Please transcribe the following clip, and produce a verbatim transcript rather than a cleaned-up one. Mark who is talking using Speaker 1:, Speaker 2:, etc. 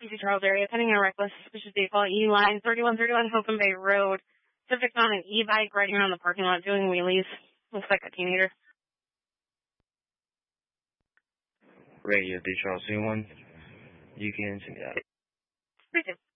Speaker 1: P C Charles area, pending a reckless suspicious vehicle at E-Line, thirty-one thirty-one Hopen Bay Road. Subject on an e-bike riding around the parking lot doing wheelies. Looks like a teenager.
Speaker 2: Radio D Charles two one. You can send me that.
Speaker 1: Appreciate it.